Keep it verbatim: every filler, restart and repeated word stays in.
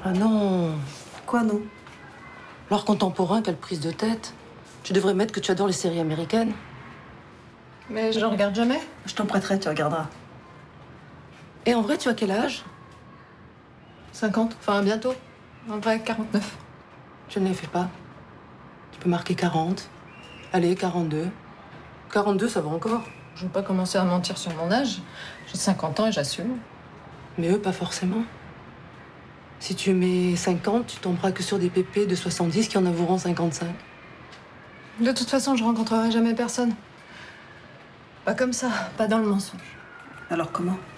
Ah non. Quoi, non? L'art contemporain, quelle prise de tête. Tu devrais mettre que tu adores les séries américaines. Mais je ne regarde jamais. Je t'en prêterai, tu regarderas. Et en vrai, tu as quel âge? cinquante, enfin bientôt. En vrai, quarante-neuf. Je ne les fais pas. Tu peux marquer quarante. Allez, quarante-deux. quarante-deux, ça va encore. Je ne veux pas commencer à mentir sur mon âge. J'ai cinquante ans et j'assume. Mais eux, pas forcément. Si tu mets cinquante, tu tomberas que sur des pépés de soixante-dix qui en avoueront cinquante-cinq. De toute façon, je rencontrerai jamais personne. Pas comme ça, pas dans le mensonge. Alors comment?